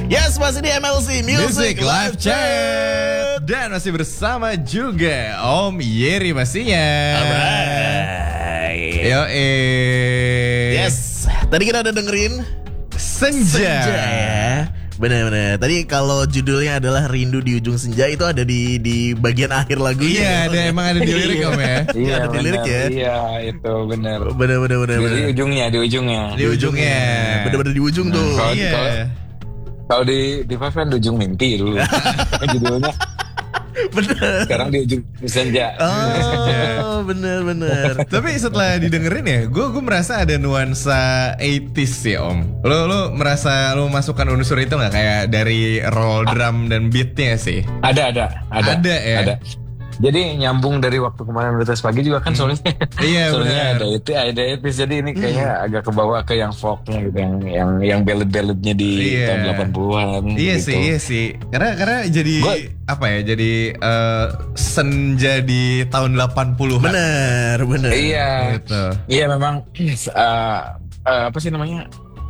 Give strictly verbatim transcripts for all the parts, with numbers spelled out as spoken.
Yes, masih di M L C Music, Music Live Live Chat. Chat. Dan masih bersama juga Om Yeri pastinya. Alright. Yo eh. Yes, tadi kita udah dengerin Senja. Senja ya. Benar-benar. Tadi kalau judulnya adalah Rindu di Ujung Senja, itu ada di di bagian akhir lagunya. Iya, ada emang ada di lirik Om ya. Iya, ada di lirik ya. Iya, itu benar. Benar-benar benar. Di ujungnya, di ujungnya. Di ujungnya. Benar-benar di ujung tuh. Kalau Iya. kalau kalau di di Five kan di ujung mimpi dulu. Judulnya. Bener. Sekarang di ujung senja. Oh, bener-bener. Tapi setelah didengerin ya, gue gue merasa ada nuansa eighties ya Om. Lo lo merasa lo masukkan unsur itu nggak kayak dari roll drum dan beatnya sih? Ada, ada, ada. Ada ya? Ada. Jadi nyambung dari waktu kemarin Retas Pagi juga kan soalnya. Iya, soalnya benar. ada itu, ada itu. Jadi ini kayaknya agak kebawa ke yang folknya gitu, yang yang yang ballad-balladnya di Iya. tahun delapan puluhan. Iya gitu. sih, iya sih. Karena karena jadi Gua- apa ya? Jadi eh, senja di tahun delapan puluhan. Bener, bener. Iya. Gitu. Iya memang uh, uh, apa sih namanya?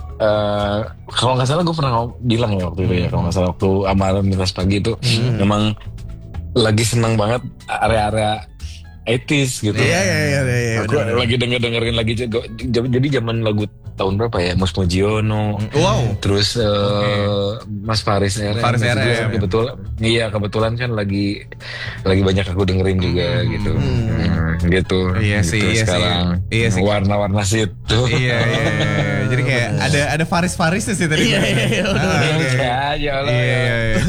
Uh, kalau nggak salah gue pernah ngom- bilang ya waktu itu ya, kalau nggak salah waktu amalan Retas Pagi itu memang lagi senang banget area-area eighties gitu. Iya, iya, iya, iya. Aku bener. lagi denger dengerin lagi juga. Jadi zaman lagu tahun berapa ya? Mus Mujiono. Wow. Terus uh, Mas Faris R M. Faris R M. Kebetulan, iya kebetulan kan lagi lagi banyak aku dengerin juga gitu. Hmm, gitu. Iya gitu sih, iya sih. sekarang. Iya sih. Warna-warna situ. Iya, iya, iya. Jadi kayak ada ada Faris-Farisnya sih tadi. Iya, iya, iya, bener. Ah, oke. Ya, ya Allah. Iya, iya, iya.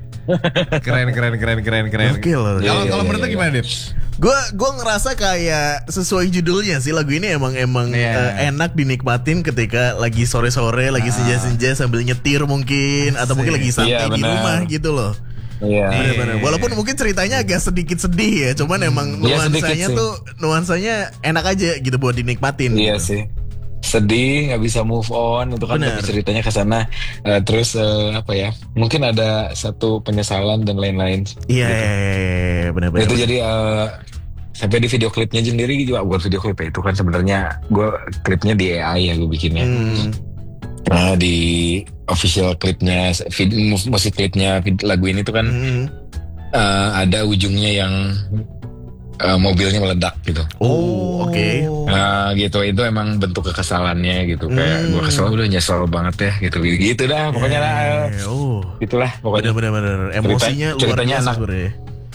Keren, keren, keren, keren, keren. Gokil loh. Kalau Iya, kalau iya, menurut lu iya. gimana, Dit? Gue gue ngerasa kayak sesuai judulnya sih, lagu ini emang emang Iya. eh, enak dinikmatin ketika lagi sore-sore, lagi senja-senja sambil nyetir mungkin, atau mungkin lagi santai Iya, di benar. rumah gitu loh. Iya. Bener-bener. Walaupun mungkin ceritanya agak sedikit sedih ya, cuman emang Iya, sedikit nuansanya sih. tuh nuansanya enak aja gitu buat dinikmatin. Iya gitu. sih. Sedih, nggak bisa move on, itu kan Benar. tapi ceritanya ke sana. Eh, terus eh, apa ya? Mungkin ada satu penyesalan dan lain-lain. Iya, iya, iya, iya, benar-benar. Itu jadi eh, sampai di video klipnya sendiri juga bukan video klip ya, itu kan sebenarnya gue klipnya di A I ya gue bikinnya. Hmm. Nah, di official klipnya, vid- mu- musik klipnya vid- lagu ini tuh kan Hmm. eh, ada ujungnya yang eh, mobilnya meledak gitu. Oh, oke. Nah gitu, itu emang bentuk kekesalannya gitu. Kayak Hmm. gue kesel, udah nyesel banget ya gitu. Gitu dah pokoknya lah. Eh, oh. Gitulah pokoknya. Bener-bener emosinya luar ceritanya biasa anak. sebenarnya.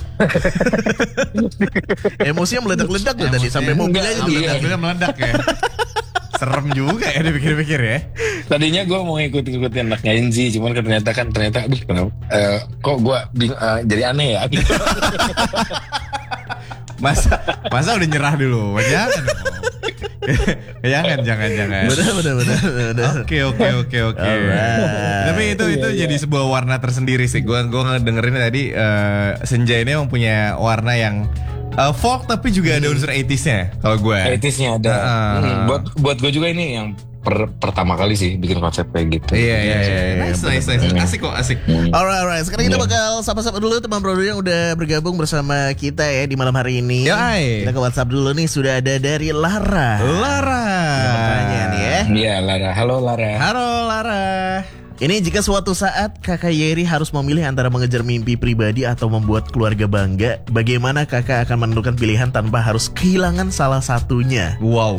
Emosinya meledak-ledak tuh tadi sampai mobilnya juga Iya. meledak. Mobilnya meledak ya. Serem juga ya dipikir-pikir ya. Tadinya gue mau ngikut-ngikutin anak Ngenzi, cuman kan ternyata kan ternyata aduh kenapa eh, kok gue bing- eh, jadi aneh ya gitu. Masa masa udah nyerah dulu. Jangan. jangan, jangan, jangan. Bener bener bener bener. Oke, oke, oke, oke. Alright. Tapi itu itu Iya, iya. jadi sebuah warna tersendiri sih. Gua gua ngedengerin tadi eh, Senja ini emang punya warna yang eh, folk tapi juga ada unsur eighties-nya kalau gue. eighties-nya ada. Ah. Hmm, buat buat gue juga ini yang per- pertama kali sih bikin konsep kayak gitu. Iya, iya, iya. Nice, nice, nice. Asik kok, asik. Alright, alright. Sekarang kita Iya. bakal sapa-sapa dulu teman produser yang udah bergabung bersama kita ya di malam hari ini. Yoi. Kita ke WhatsApp dulu nih, sudah ada dari Lara. Lara. Ada pertanyaan ya. Iya Lara, halo Lara. Halo Lara. Ini jika suatu saat kakak Yeri harus memilih antara mengejar mimpi pribadi atau membuat keluarga bangga, bagaimana kakak akan menentukan pilihan tanpa harus kehilangan salah satunya? Wow.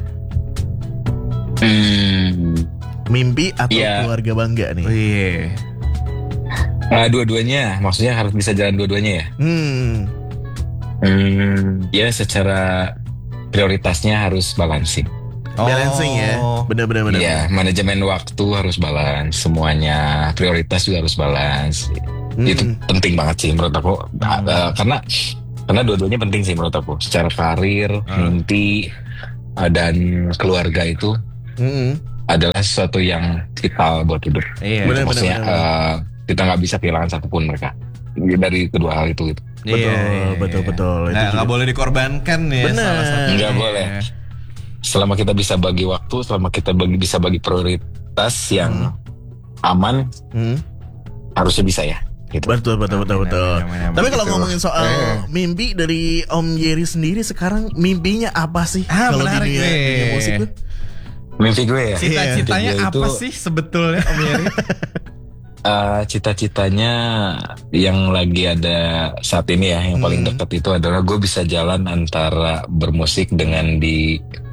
Hmm. Mimpi atau Iya. keluarga bangga nih? Oh, iya. Nah, dua-duanya, maksudnya harus bisa jalan dua-duanya ya. Hmm. Hmm, ya secara prioritasnya harus balancing. Balancing ya. Bener-bener bener. Iya, manajemen waktu harus balance, semuanya prioritas juga harus balance. Hmm. Itu penting banget sih menurut aku. Nah, eh, karena karena dua-duanya penting sih menurut aku. Secara karir, Hmm. mimpi, eh, dan keluarga itu Hmm. adalah sesuatu yang vital buat hidup. Iya. Bener. Maksudnya eh, kita nggak bisa kehilangan satupun mereka dari kedua hal itu. Gitu. Betul, Iya, betul, iya. betul. Itu Nggak, juga. nggak boleh dikorbankan ya. Bener. salah satunya. Nggak boleh. Selama kita bisa bagi waktu, selama kita bagi, bisa bagi prioritas yang aman, Hmm. harusnya bisa ya. Gitu. Betul, betul, betul, Amin, betul. amin, amin, amin. Tapi kalau Gitu. ngomongin soal Eh. mimpi dari Om Yeri sendiri sekarang, mimpinya apa sih? Ah, kalau di menarik dunia, nih. dunia musik tuh? Mimpi gue ya. Cita-citanya Dia apa itu- sih sebetulnya Om Yeri? uh, cita-citanya yang lagi ada saat ini ya, yang paling Hmm. dekat itu adalah gue bisa jalan antara bermusik dengan di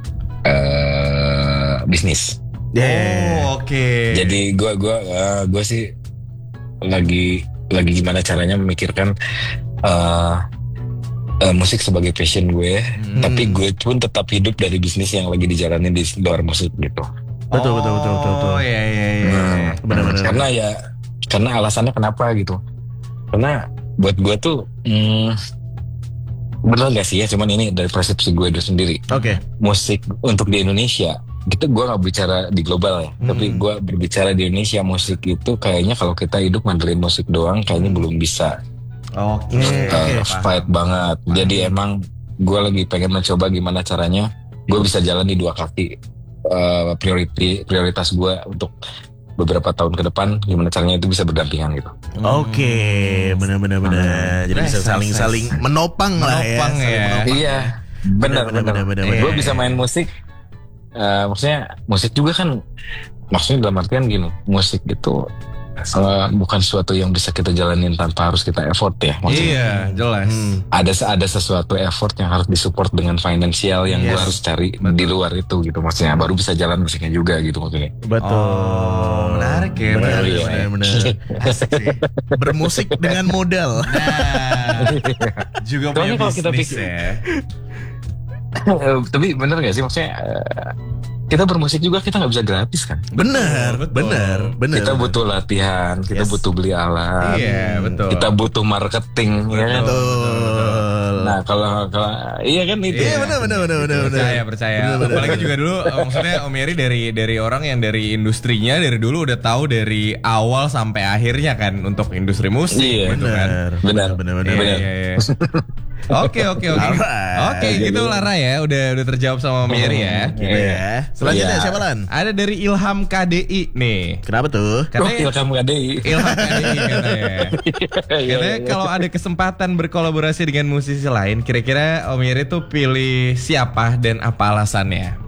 uh, bisnis. Yeah. Oh, oke. Jadi gue gua uh, gue sih lagi lagi gimana caranya memikirkan uh, uh, musik sebagai passion gue, Hmm. tapi gue pun tetap hidup dari bisnis yang lagi dijalanin di luar musik gitu. Betul, betul, betul, betul, betul. Oh iya iya iya. Hmm. Benar-benar. Karena ya karena alasannya kenapa gitu. Karena buat gue tuh hmm, bener gak sih ya, cuman ini dari persepsi gue itu sendiri. Oke. Musik untuk di Indonesia, kita gue nggak bicara di global ya, Hmm. tapi gue berbicara di Indonesia, musik itu kayaknya kalau kita hidup ngandelin musik doang kayaknya belum bisa Oke. Hmm, uh, oke, paham. fight banget. Jadi emang gue lagi pengen mencoba gimana caranya gue bisa jalan di dua kaki. Uh, prioriti, prioritas gue untuk beberapa tahun ke depan gimana caranya itu bisa berdampingan gitu. Oke, benar-benar benar. Jadi bisa Nice, saling-saling nice. menopang lah ya. Menopang saling ya. menopang. Iya, benar Benar, benar. benar, benar, benar. Gue bisa main musik. Uh, maksudnya musik juga kan, maksudnya dalam artian gini, musik itu uh, bukan sesuatu yang bisa kita jalanin tanpa harus kita effort ya. Maksudnya Iya, jelas. Hmm. ada ada sesuatu effort yang harus disupport dengan finansial yang gue Yes. harus cari Betul. di luar itu gitu, maksudnya baru bisa jalan musiknya juga gitu maksudnya. Betul. Oh, menarik ya, Benar, menarik, benar, menarik. benar. Asik sih. Bermusik dengan modal. Nah, juga punya Soalnya kalau kita bisnis pikir- ya. Eh, tapi bener gak sih maksudnya eh, kita bermusik juga kita nggak bisa gratis kan? Benar, betul. benar, benar. Kita butuh latihan, kita Yes. butuh beli alat, Iya, betul. kita butuh marketing, ya kan? Betul. Nah kalau kalau iya kan itu. Iya, benar, benar, benar, benar, benar. Percaya, percaya. Benar, benar. Apalagi juga dulu, eh, maksudnya Om Yeri dari dari orang yang dari industrinya dari dulu udah tahu dari awal sampai akhirnya kan untuk industri musik, Iya, gitu kan. Benar, Benar. benar, benar, Iya, benar. iya, iya. Oke, oke, oke. Alright. Oke, gitu Lara ya, udah udah terjawab sama Om Yeri ya. Gitu ya. Selanjutnya Iya. siapa Lan? Ada dari Ilham K D I nih. Kenapa tuh? Oh, Katanya Ilham K D I. Ilham K D I katanya. Iya, Katanya iya. kalau ada kesempatan berkolaborasi dengan musisi lain, kira-kira Om Yeri tuh pilih siapa dan apa alasannya?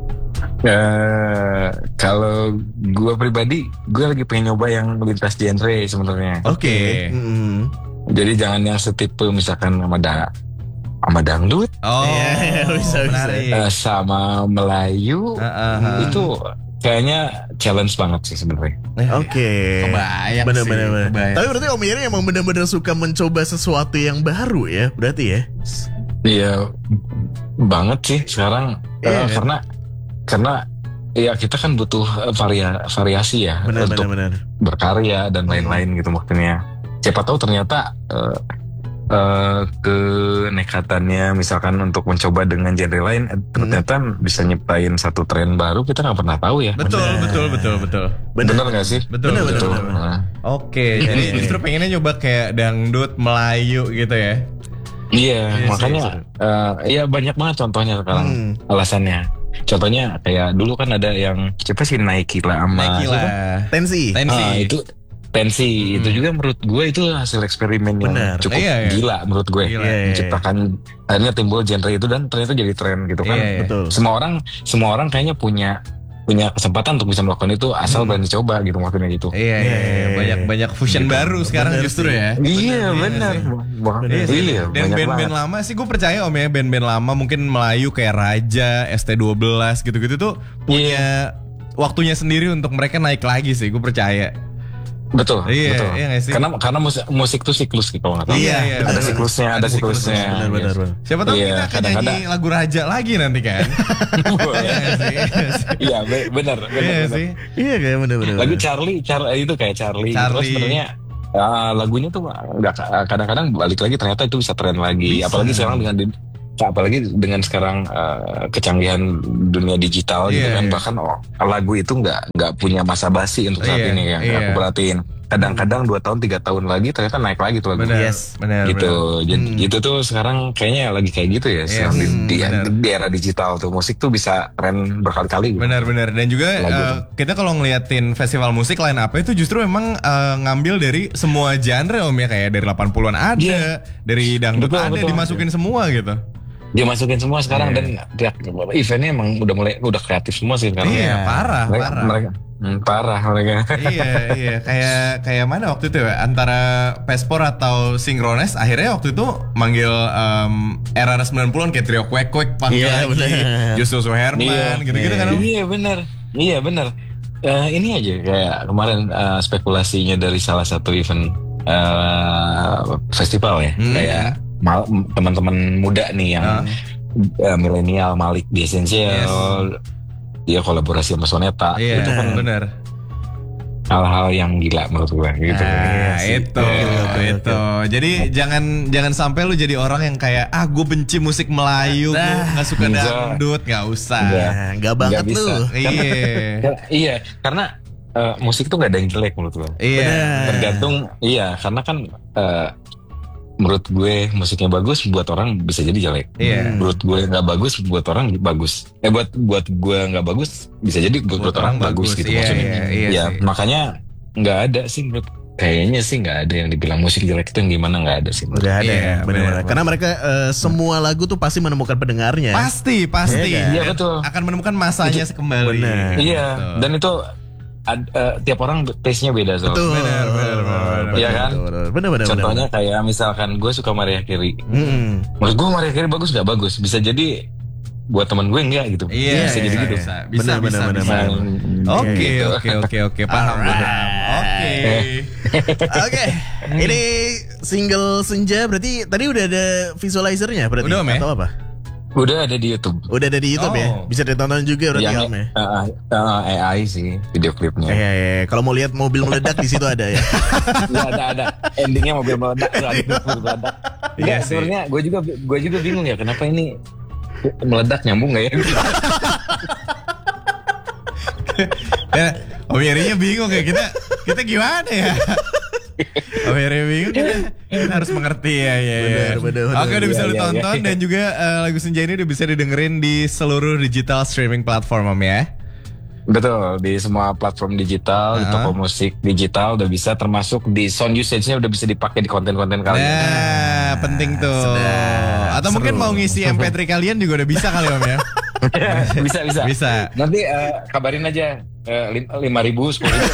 Eh, kalau gue pribadi, gue lagi pengen nyoba yang lintas genre sebenarnya. Oke. Mm-mm. Jadi jangan yang setipe misalkan sama da sama dangdut, Oh, Iya, bisa, bisa. menarik. eh, sama Melayu, Ah, ah, ah. itu kayaknya challenge banget sih sebenarnya. Oke. Kebayang bener, sih, bener, bener. kebayang. Tapi berarti Om Yeri emang bener-bener suka mencoba sesuatu yang baru ya, berarti ya? Iya banget sih sekarang. Iya, Eh, kan? karena karena ya kita kan butuh eh, varia, variasi ya Bener, untuk bener, bener. berkarya dan lain-lain gitu maksudnya. Siapa tahu ternyata eh, eh, kenekatannya misalkan untuk mencoba dengan genre lain eh, ternyata bisa nyiptain satu tren baru, kita nggak pernah tahu ya. Betul, Bener. betul, betul, betul. Bener. Bener nggak sih? Betul, Bener, betul. bener, bener. Nah, Oke, jadi Iya. justru pengennya nyoba kayak dangdut, Melayu gitu ya. iya, Iya, makanya seru. eh, iya banyak banget contohnya sekarang Hmm. alasannya. Contohnya kayak dulu kan ada yang siapa sih Nike lah sama Nike siapa? lah. Tensi. Tensi. Ah, itu tensi Hmm. itu juga menurut gue itu hasil eksperimen yang Benar. cukup Iya, iya. gila menurut gue. Gila. Iya, iya. Menciptakan akhirnya timbul genre itu dan ternyata jadi tren gitu kan. Iya, iya. Betul. Semua orang semua orang kayaknya punya punya kesempatan untuk bisa melakukan itu asal Hmm. berani coba gitu maksudnya gitu. Iya, iya, iya. Banyak banyak fusion Gitu. baru sekarang Bener justru sih. ya. Iya Bener benar. sih. Wah, Iya sih. Iya Dan banyak band-band banget. lama sih gue percaya Om ya, band-band lama mungkin Melayu kayak Raja, S T dua belas gitu-gitu tuh punya waktunya sendiri untuk mereka naik lagi sih, gue percaya. Betul, Iya, betul. iya nggak sih? Karena karena musik, musik tuh siklus gitu kalau nggak tahu. Iya, iya, ada bener. siklusnya, ada Ada siklusnya, siklusnya. Benar, benar, benar. Siapa tahu Iya, kita akan kadang-kadang- nyanyi lagu Raja lagi nanti kan? Iya nggak sih? Iya nggak sih? Iya, be- benar, benar. Iya benar. sih. Iya kayak bener-bener. Lagu Charlie, Charlie itu kayak Charlie. Charlie. Terus sebenarnya ah, lagunya tuh nggak kadang-kadang balik lagi ternyata itu bisa tren lagi. Bisa. Apalagi sekarang dengan di- apalagi dengan sekarang eh, kecanggihan dunia digital gitu Iya, kan, iya. bahkan oh, lagu itu nggak nggak punya masa basi untuk saat Iya, ini yang iya. aku perhatiin. Kadang-kadang dua tahun tiga tahun lagi ternyata naik lagi tuh lagu. Benar, Yes. benar, Gitu, jadi Hmm. itu tuh sekarang kayaknya lagi kayak gitu ya, Yes. sekarang di, Hmm, di, benar. di era digital tuh musik tuh bisa tren berkali-kali. Gitu. Benar-benar. Dan juga Lagu. eh, kita kalau ngeliatin festival musik lain apa itu justru memang eh, ngambil dari semua genre Om ya, kayak dari delapan puluhan ada, Iya. dari dangdut Betul, ada, betul. dimasukin semua gitu. Dia masukin semua sekarang Iya. dan dia, eventnya emang udah mulai udah kreatif semua sih sekarang. Iya, parah, mereka, parah. mereka Hmm, parah mereka. Iya iya kayak kayak mana waktu itu ya antara Pespor atau Synchronize akhirnya waktu itu manggil um, era sembilan puluhan kayak Trio Kwek Kwek panggil Iya, lagi bener. Justus Herman gitu-gitu kan Om? Iya benar, iya benar. Eh, ini aja kayak kemarin eh, spekulasinya dari salah satu event eh, festival ya, Hmm. kayak mal- teman-teman muda nih yang Ah. eh, milenial Malik di Essential, dia kolaborasi sama Soneta, Iya itu kan benar. hal-hal yang gila menurut gue gitu. Nah, sih. itu, Iya, betul, itu. Jadi jangan jangan sampai lu jadi orang yang kayak ah gue benci musik Melayu, gue Nah. nggak suka Enggak. dangdut, nggak usah. Enggak. Nah, nggak banget Nggak bisa. lu. Iya, Karena- iya, karena eh, musik tuh gak ada yang jelek menurut gue. iya. Tergantung, iya, karena kan eh, menurut gue musiknya bagus buat orang bisa jadi jelek. Iya. Menurut gue nggak bagus buat orang bagus. Eh buat buat gue nggak bagus bisa jadi buat, buat orang bagus, gitu Iya, maksudnya. iya, iya ya sih. makanya nggak ada sih menurut kayaknya sih nggak ada yang dibilang musik jelek itu yang gimana nggak ada sih. menurut Udah ada Iya, ya, benar-benar. benar. Karena mereka eh, semua lagu tuh pasti menemukan pendengarnya. Pasti, pasti. Iya kan? Iya, Dan betul. Akan menemukan masanya kembali. Benar. Iya, Gitu. dan itu ad- eh, tiap orang taste-nya beda soalnya. Betul. Benar, benar, benar, Iya kan? Benar benar. Contohnya kayak misalkan gue suka Mariah Carey. Hmm. Menurut gue Mariah Carey bagus nggak bagus, bisa jadi buat teman gue enggak gitu. Iya, bisa iya, jadi gitu. bisa, bisa, Benar, bisa, benar, bisa. benar, benar. Oke, Gitu. oke, oke, oke, paham, Alright. paham. Oke. Oke, ini single Senja berarti tadi udah ada visualizernya berarti Udah, Om, ya? atau apa? Udah ada di YouTube. Udah ada di YouTube ya? Oh. Bisa ditonton juga berarti Yang Om ya? uh, uh, A I sih video klipnya. Eh, eh, eh. Kalau mau lihat mobil meledak di situ ada ya. Iya ada ada. Endingnya mobil meledak, tuh, ada mobil meledak. Iya Iya sih. sebenarnya gue juga gue juga bingung ya kenapa ini meledak nyambung nggak ya? Ya, Om Yerinya bingung ya kita kita gimana ya? Om Yeri bingung kita, kita harus mengerti ya ya. ya. Benar, benar, benar. Oke udah bisa Iya, iya, ditonton iya. dan juga eh, lagu Senja ini udah bisa didengerin di seluruh digital streaming platform Om ya. Betul, di semua platform digital, di Uh-huh. toko musik digital udah bisa, termasuk di sound usage-nya udah bisa dipakai di konten-konten kalian. Nah, penting tuh. sedap, Atau mungkin seru. mau ngisi M P tiga kalian juga udah bisa kali Om ya. bisa bisa. Bisa. Nanti eh, kabarin aja lima ribu sepuluh ribu.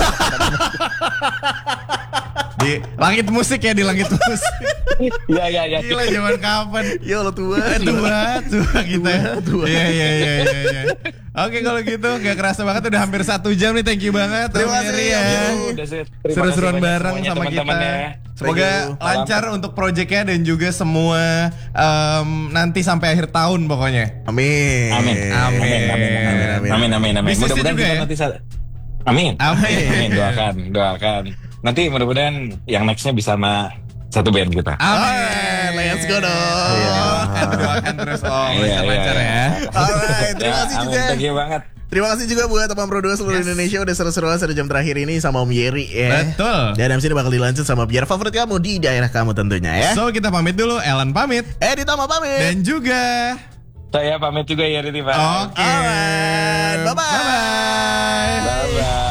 Di langit musik ya, di langit musik. Iya iya iya. Gila zaman kapan? Ya Allah tua. Tua, tua kita. Tua. Iya iya iya iya. iya. Oke kalau gitu gak kerasa banget udah hampir satu jam nih. Thank you banget. Terima Om kasih, Yeri ya. Om. Udah, Seth. Terima kasih Seru-seruan banyak bareng semuanya, sama kita. teman-temannya. Semoga Thank you. lancar untuk proyeknya dan juga semua em, nanti sampai akhir tahun pokoknya. Amin. Amin. Amin. Amin. Amin. Amin. Amin. Amin. Amin. Bisnisnya Mudah-mudahan juga kita ya? nanti sa- Amin. Amin. Amin. Doakan, doakan. Nanti mudah-mudahan yang nextnya bisa sama satu band kita. Amin. Let's go dong. Iya. Doakan, doakan terus Om. Iya, Lancar-lancar iya, ya. iya. Alright, terima Ya, kasih amin. juga. Thank you banget. Terima kasih juga buat teman produser seluruh Yes. Indonesia udah seru-seruan satu jam terakhir ini sama Om Yeri ya. Betul. Dan abis ini bakal dilanjut sama biar favorit kamu di daerah kamu tentunya ya. So kita pamit dulu. Ellen pamit. Eh ditambah pamit. Dan juga. Saya pamit juga ya Riti Pak. Oke. Alright, bye-bye. Bye-bye. Bye bye.